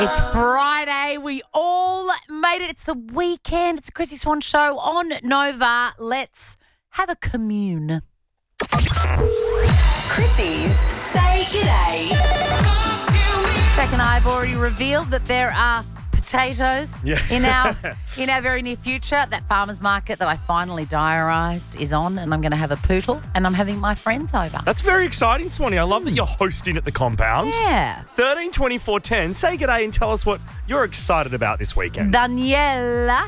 It's Friday. We all made it. It's the weekend. It's the Chrissy Swan Show on Nova. Let's have a commune. Chrissy's Say G'day. Jack and I have already revealed that there are potatoes in our very near future. That farmer's market that I finally diarised is on, and I'm going to have a poodle, and I'm having my friends over. That's very exciting, Swanee. I love that you're hosting at the compound. Yeah. 13 24 10. Say g'day and tell us what you're excited about this weekend. Daniela.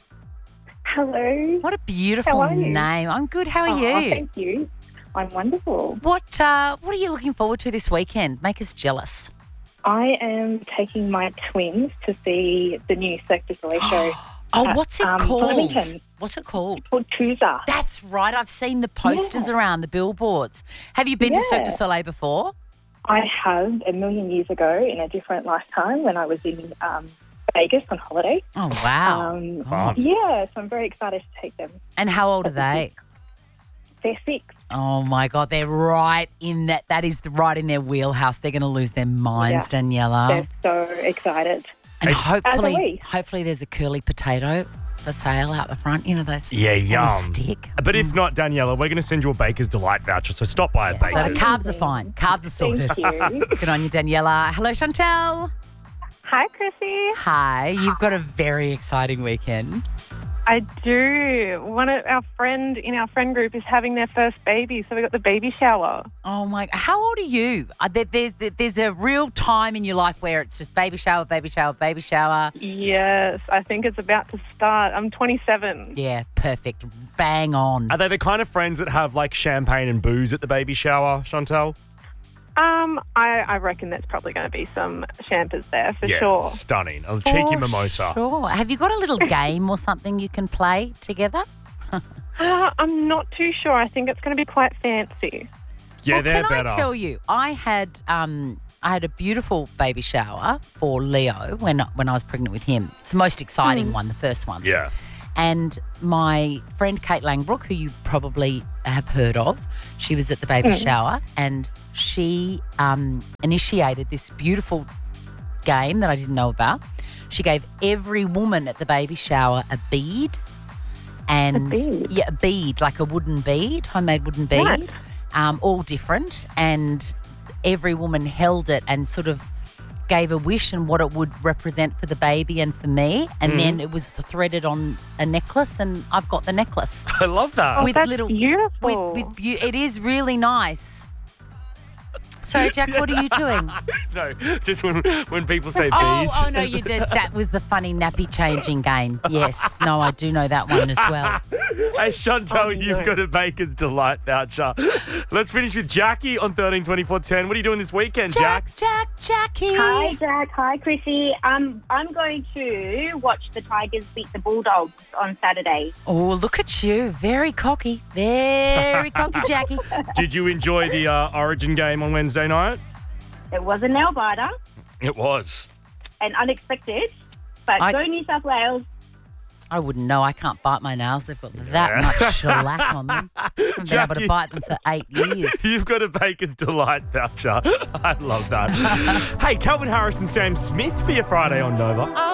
Hello. What a beautiful How are you? name. I'm good. How are you? Thank you. I'm wonderful. What are you looking forward to this weekend? Make us jealous. I am taking my twins to see the new Cirque du Soleil show. Oh, what's it called? Flemington. What's it called? It's called Tuza. That's right. I've seen the posters around, the billboards. Have you been to Cirque du Soleil before? I have a million years ago in a different lifetime when I was in Vegas on holiday. Oh, wow. Fun. Yeah, so I'm very excited to take them. And how old are they? They're 6. Oh, my God. They're right in that. That is right in their wheelhouse. They're going to lose their minds, Daniela. They're so excited. And As are we. hopefully there's a curly potato for sale out the front. You know, those Yeah, on a yum. stick. But if not, Daniela, we're going to send you a Baker's Delight voucher, so stop by a So the Baker's. carbs are fine. Carbs are sorted. Thank you. Good on you, Daniela. Hello, Chantel. Hi, Chrissy. Hi. You've got a very exciting weekend. I do. One of our friend in our friend group is having their first baby, so we got the baby shower. Oh, my. How old are you? There's a real time in your life where it's just baby shower, baby shower, baby shower. Yes, I think it's about to start. I'm 27. Yeah, perfect. Bang on. Are they the kind of friends that have like champagne and booze at the baby shower, Chantel? I reckon there's probably going to be some champers there for sure. Stunning. A cheeky mimosa. Sure. Have you got a little game or something you can play together? I'm not too sure. I think it's going to be quite fancy. Yeah, Well, they're can better. I tell you, I had a beautiful baby shower for Leo when I was pregnant with him. It's the most exciting one, the first one. Yeah. And my friend Kate Langbrook, who you probably have heard of, she was at the baby shower, and she initiated this beautiful game that I didn't know about. She gave every woman at the baby shower a bead. And A bead? Yeah, a bead, like a wooden bead, homemade wooden bead, Right. all different. And every woman held it and sort of gave a wish and what it would represent for the baby and for me. And then it was threaded on a necklace, and I've got the necklace. I love that. With That's little- beautiful. It is really nice. Sorry, Jack, what are you doing? No, just when people say beads. Oh no, that was the funny nappy changing game. Yes, no, I do know that one as well. Hey, Chantel, you've got a Baker's Delight voucher. Let's finish with Jackie on 13 24 10. What are you doing this weekend, Jack? Jackie. Hi, Jack. Hi, Chrissy. I'm going to watch the Tigers beat the Bulldogs on Saturday. Oh, look at you. Very cocky. Very cocky, Jackie. Did you enjoy the Origin game on Wednesday night? It was a nail biter It was. and unexpected, but go New South Wales. I wouldn't know. I can't bite my nails. They've got that much shellac on them. I haven't been able to Jackie. bite them for 8 years. You've got a Baker's Delight voucher. I love that. Hey, Calvin Harris and Sam Smith for your Friday on Nova.